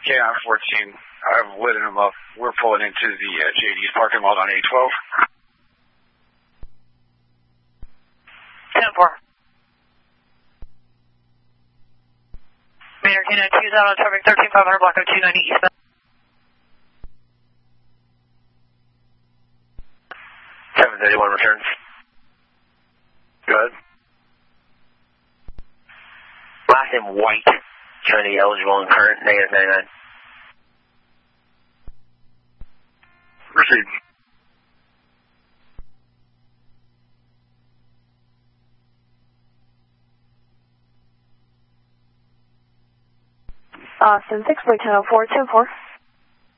K-9 14. I've lit him up. We're pulling into the JD's parking lot on A12. 10-4. Maynard K-9 2's out on traffic 13500 block of 290 eastbound. 731 returns. Good. Last name White, Tony eligible and current, negative 99. Proceed. Austin 6 1004 10-4.